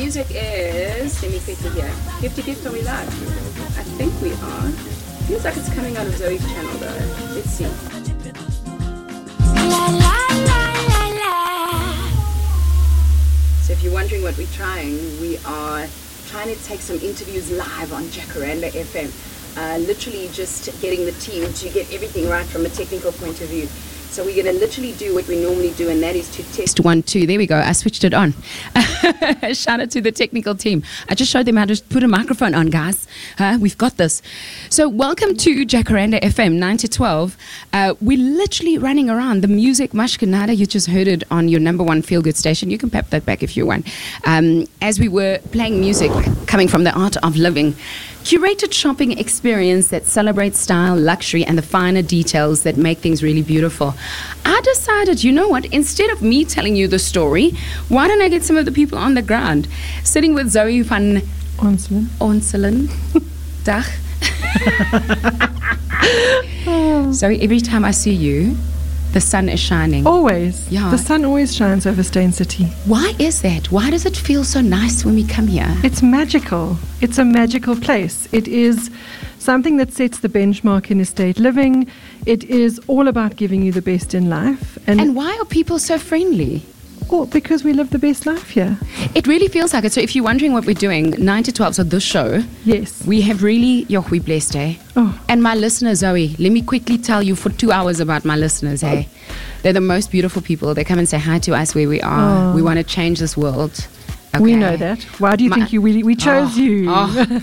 music is, let me quickly hear. Gift, are we live? I think we are. Feels like it's coming out of Zoe's channel though. Let's see. So if you're wondering what we're trying, we are trying to take some interviews live on Jacaranda FM. Literally just getting the team to get everything right from a technical point of view. So we're going to literally do what we normally do, and that is to test 1, 2. There we go. I switched it on. Shout out to the technical team. I just showed them how to put a microphone on, guys. We've got this. So welcome to Jacaranda FM, 9 to 12. We're literally running around. The music, Mashkanada, you just heard it on your number one feel-good station. You can pep that back if you want. As we were playing music coming from the art of living, curated shopping experience that celebrates style, luxury, and the finer details that make things really beautiful. I decided, you know what, instead of me telling you the story, why don't I get some of the people on the ground? Sitting with Zoe van Onselen. Dag. Zoe, every time I see you, the sun is shining. Always. Yeah. The sun always shines over Stain City. Why is that? Why does it feel so nice when we come here? It's magical. It's a magical place. It is something that sets the benchmark in estate living. It is all about giving you the best in life. And why are people so friendly? Oh, because we live the best life here. It really feels like it. So if you're wondering what we're doing, 9 to 12, so this show, yes, we have really, we're blessed, eh? Oh. And my listeners, Zoe, let me quickly tell you for 2 hours about my listeners, eh? They're the most beautiful people. They come and say hi to us where we are. We want to change this world. Okay. We know that. Why do you think we chose you?